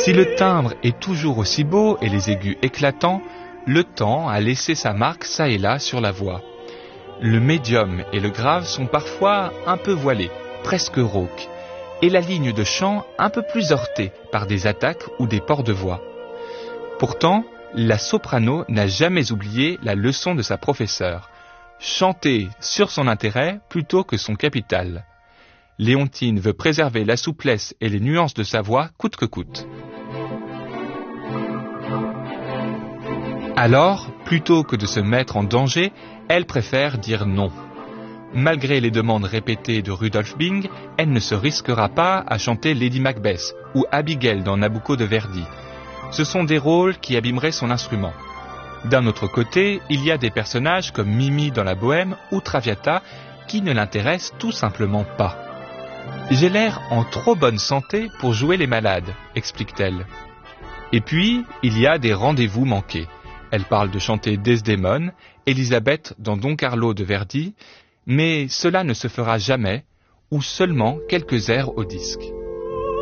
Si le timbre est toujours aussi beau et les aigus éclatants, le temps a laissé sa marque çà et là sur la voix. Le médium et le grave sont parfois un peu voilés, presque rauques, et la ligne de chant un peu plus heurtée par des attaques ou des ports de voix. Pourtant, la soprano n'a jamais oublié la leçon de sa professeure. Chanter sur son intérêt plutôt que son capital. Léontine veut préserver la souplesse et les nuances de sa voix coûte que coûte. Alors, plutôt que de se mettre en danger, elle préfère dire non. Malgré les demandes répétées de Rudolf Bing, elle ne se risquera pas à chanter Lady Macbeth ou Abigail dans Nabucco de Verdi. Ce sont des rôles qui abîmeraient son instrument. D'un autre côté, il y a des personnages comme Mimi dans La Bohème ou Traviata qui ne l'intéressent tout simplement pas. « J'ai l'air en trop bonne santé pour jouer les malades », explique-t-elle. Et puis, il y a des rendez-vous manqués. Elle parle de chanter Desdémone, Élisabeth dans Don Carlo de Verdi, mais cela ne se fera jamais, ou seulement quelques airs au disque.